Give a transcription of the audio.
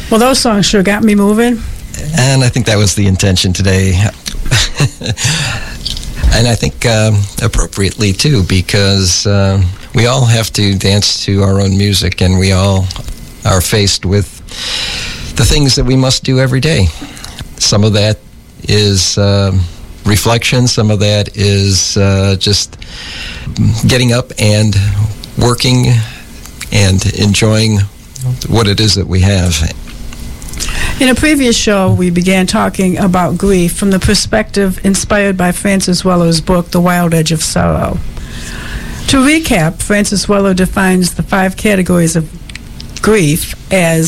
Well, those songs sure got me moving. And I think that was the intention today. And I think appropriately, too, because we all have to dance to our own music, and we all are faced with the things that we must do every day. Some of that is reflection. Some of that is just getting up and working and enjoying what it is that we have. In a previous show, we began talking about grief from the perspective inspired by Francis Weller's book, The Wild Edge of Sorrow. To recap, Francis Weller defines the 5 categories of grief as